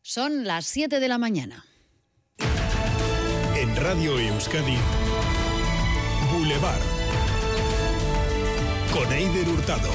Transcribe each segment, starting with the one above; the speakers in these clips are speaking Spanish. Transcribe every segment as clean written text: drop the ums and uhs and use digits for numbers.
Son las 7 de la mañana. En Radio Euskadi, Boulevard, con Eider Hurtado.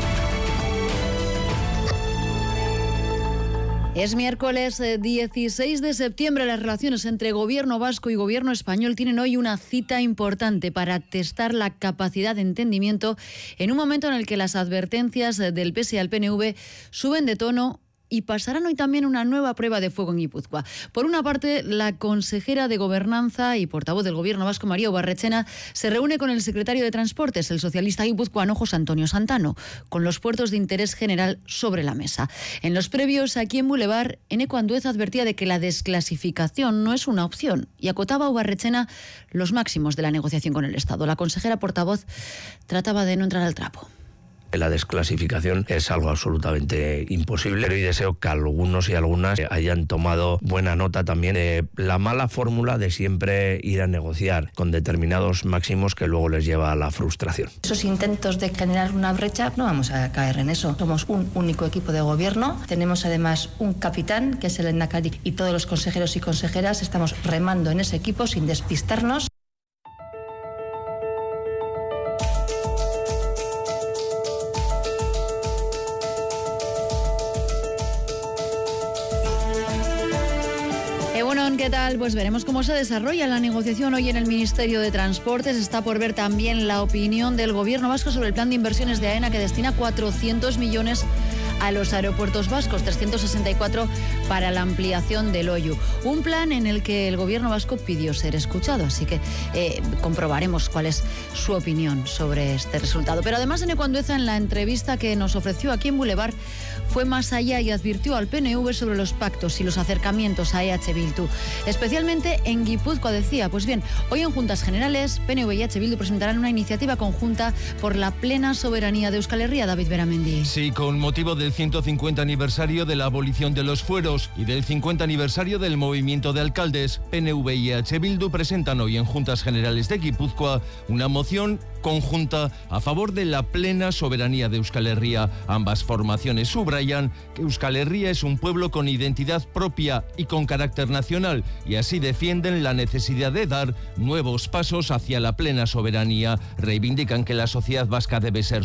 Es miércoles 16 de septiembre. Las relaciones entre gobierno vasco y gobierno español tienen hoy una cita importante para testar la capacidad de entendimiento en un momento en el que las advertencias del PSE al PNV suben de tono y pasarán hoy también una nueva prueba de fuego en Guipúzcoa. Por una parte, la consejera de Gobernanza y portavoz del Gobierno vasco, María Ubarretxena, se reúne con el secretario de Transportes, el socialista guipuzcoano José Antonio Santano, con los puertos de interés general sobre la mesa. En los previos, aquí en Boulevard, Eneko Andueza advertía de que la desclasificación no es una opción y acotaba a Ubarretxena los máximos de la negociación con el Estado. La consejera portavoz trataba de no entrar al trapo. La desclasificación es algo absolutamente imposible y deseo que algunos y algunas hayan tomado buena nota también de la mala fórmula de siempre ir a negociar con determinados máximos que luego les lleva a la frustración. Esos intentos de generar una brecha, no vamos a caer en eso. Somos un único equipo de gobierno, tenemos además un capitán que es el Lehendakari y todos los consejeros y consejeras estamos remando en ese equipo sin despistarnos. ¿Qué tal? Pues veremos cómo se desarrolla la negociación hoy en el Ministerio de Transportes. Está por ver también la opinión del Gobierno vasco sobre el plan de inversiones de AENA, que destina 400 millones a los aeropuertos vascos, 364 para la ampliación del Loiu. Un plan en el que el Gobierno vasco pidió ser escuchado, así que comprobaremos cuál es su opinión sobre este resultado. Pero además, Eneko Andueza, en la entrevista que nos ofreció aquí en Boulevard, fue más allá y advirtió al PNV sobre los pactos y los acercamientos a EH Bildu, especialmente en Guipúzcoa. Decía, pues bien, hoy en Juntas Generales, PNV y EH Bildu presentarán una iniciativa conjunta por la plena soberanía de Euskal Herria. David Beramendi. Sí, con motivo del 150 aniversario de la abolición de los fueros y del 50 aniversario del movimiento de alcaldes, PNV y EH Bildu presentan hoy en Juntas Generales de Guipúzcoa una moción conjunta a favor de la plena soberanía de Euskal Herria. Ambas formaciones subrayan que Euskal Herria es un pueblo con identidad propia y con carácter nacional, y así defienden la necesidad de dar nuevos pasos hacia la plena soberanía. Reivindican que la sociedad vasca debe ser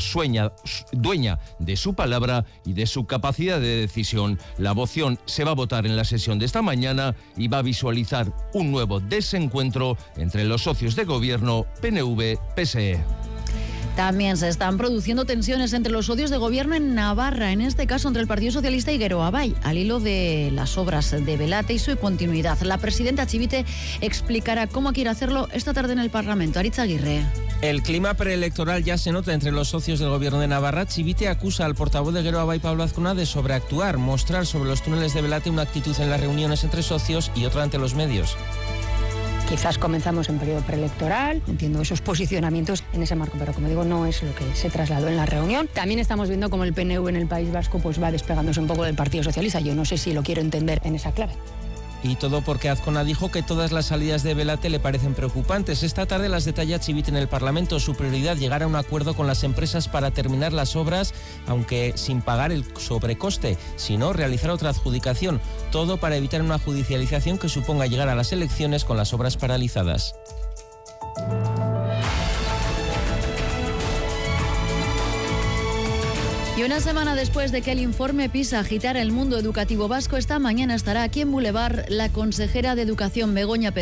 dueña de su palabra y de su capacidad de decisión. La moción se va a votar en la sesión de esta mañana y va a visualizar un nuevo desencuentro entre los socios de gobierno PNV-PSE. También se están produciendo tensiones entre los socios de gobierno en Navarra, en este caso entre el Partido Socialista y Geroa Bai, al hilo de las obras de Belate y su continuidad. La presidenta Chivite explicará cómo quiere hacerlo esta tarde en el Parlamento. Aritz Aguirre. El clima preelectoral ya se nota entre los socios del gobierno de Navarra. Chivite acusa al portavoz de Geroa Bai, Pablo Azcona, de sobreactuar, mostrar sobre los túneles de Belate una actitud en las reuniones entre socios y otra ante los medios. Quizás comenzamos en periodo preelectoral, entiendo esos posicionamientos en ese marco, pero como digo, no es lo que se trasladó en la reunión. También estamos viendo cómo el PNV en el País Vasco pues va despegándose un poco del Partido Socialista. Yo no sé si lo quiero entender en esa clave. Y todo porque Azcona dijo que todas las salidas de Belate le parecen preocupantes. Esta tarde las detalla Chivite en el Parlamento. Su prioridad, llegar a un acuerdo con las empresas para terminar las obras, aunque sin pagar el sobrecoste, sino realizar otra adjudicación. Todo para evitar una judicialización que suponga llegar a las elecciones con las obras paralizadas. Y una semana después de que el informe PISA agitara el mundo educativo vasco, esta mañana estará aquí en Boulevard la consejera de Educación, Begoña Pedro.